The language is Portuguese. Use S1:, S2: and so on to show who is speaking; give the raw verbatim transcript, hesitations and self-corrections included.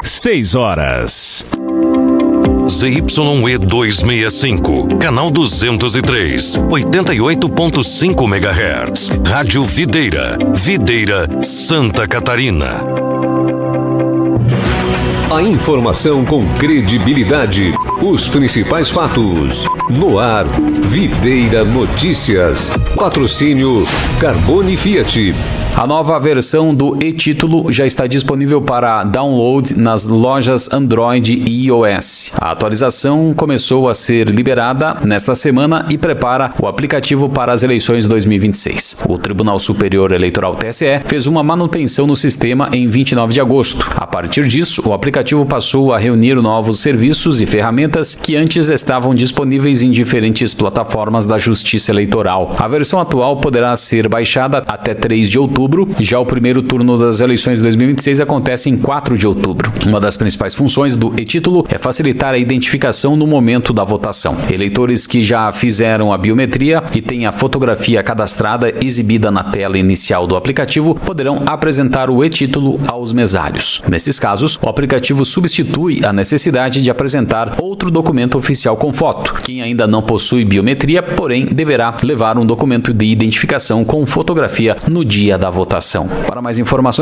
S1: seis horas.
S2: Z Y E duzentos e sessenta e cinco, canal duzentos e três, oitenta e oito ponto cinco megahertz. Rádio Videira, Videira, Santa Catarina.
S3: A informação com credibilidade, os principais fatos. No ar, Videira Notícias. Patrocínio Carbone Fiat.
S4: A nova versão do e-Título já está disponível para download nas lojas Android e iOS. A atualização começou a ser liberada nesta semana e prepara o aplicativo para as eleições de dois mil e vinte e seis. O Tribunal Superior Eleitoral T S E fez uma manutenção no sistema em vinte e nove de agosto. A partir disso, o aplicativo passou a reunir novos serviços e ferramentas que antes estavam disponíveis em diferentes plataformas da Justiça Eleitoral. A versão atual poderá ser baixada até três de outubro. Já o primeiro turno das eleições de dois mil e vinte e seis acontece em quatro de outubro. Uma das principais funções do e-Título é facilitar a identificação no momento da votação. Eleitores que já fizeram a biometria e têm a fotografia cadastrada exibida na tela inicial do aplicativo poderão apresentar o e-Título aos mesários. Nesses casos, o aplicativo substitui a necessidade de apresentar outro documento oficial com foto. Quem ainda não possui biometria, porém, deverá levar um documento de identificação com fotografia no dia da votação. Para mais informações,